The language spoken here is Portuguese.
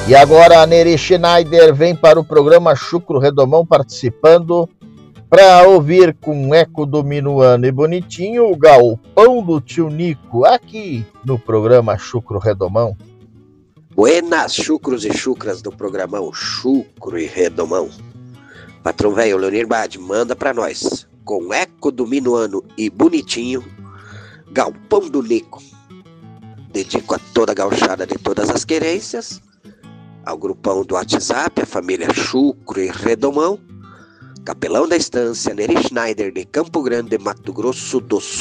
E agora a Neri Schneider vem para o programa Chucro Redomão participando para ouvir com eco do Minuano e Bonitinho o galpão do tio Nico aqui no programa Chucro Redomão. Buenas chucros e chucras do programão Chucro e Redomão. Patrão velho Leonir Bade manda para nós com eco do Minuano e Bonitinho galpão do Nico. Dedico a toda a gauchada de todas as querências, ao grupão do WhatsApp, a família Chucro e Redomão, capelão da estância Neri Schneider de Campo Grande, Mato Grosso do Sul.